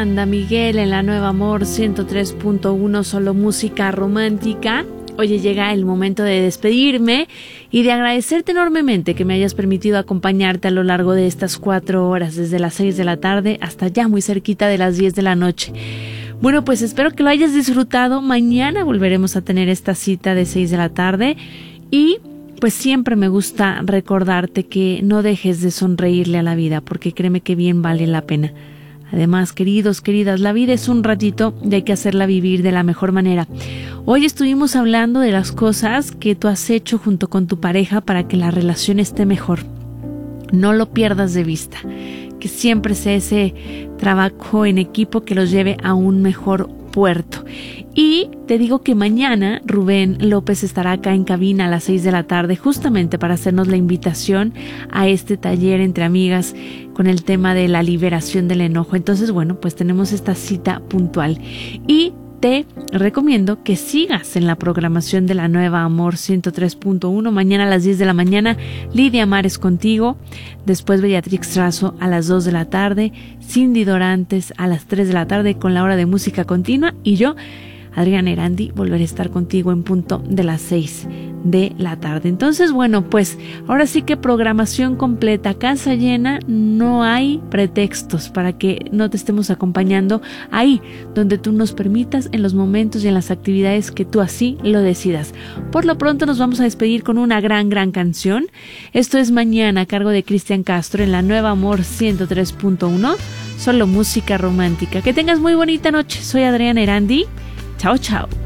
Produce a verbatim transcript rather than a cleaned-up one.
Anda Miguel en la Nueva Amor ciento tres punto uno, solo música romántica. Oye, llega el momento de despedirme y de agradecerte enormemente que me hayas permitido acompañarte a lo largo de estas cuatro horas, desde las seis de la tarde hasta ya muy cerquita de las diez de la noche. Bueno, pues espero que lo hayas disfrutado. Mañana volveremos a tener esta cita de seis de la tarde y pues siempre me gusta recordarte que no dejes de sonreírle a la vida, porque créeme que bien vale la pena. Además, queridos, queridas, la vida es un ratito y hay que hacerla vivir de la mejor manera. Hoy estuvimos hablando de las cosas que tú has hecho junto con tu pareja para que la relación esté mejor. No lo pierdas de vista, que siempre sea ese trabajo en equipo que los lleve a un mejor puerto. Y te digo que mañana Rubén López estará acá en cabina a las seis de la tarde justamente para hacernos la invitación a este taller entre amigas con el tema de la liberación del enojo. Entonces, bueno, pues tenemos esta cita puntual y te recomiendo que sigas en la programación de la Nueva Amor ciento tres punto uno. Mañana a las diez de la mañana, Lidia Mares contigo. Después Beatrix Razo a las dos de la tarde. Cindy Dorantes a las tres de la tarde con la hora de música continua. Y yo, Adriana Erandi, volveré a estar contigo en punto de las seis de la tarde. Entonces, bueno, pues ahora sí que programación completa, casa llena, no hay pretextos para que no te estemos acompañando ahí donde tú nos permitas, en los momentos y en las actividades que tú así lo decidas. Por lo pronto nos vamos a despedir con una gran, gran canción. Esto es Mañana a cargo de Cristian Castro en la Nueva Amor ciento tres punto uno, solo música romántica. Que tengas muy bonita noche. Soy Adriana Erandi. Chao, chao.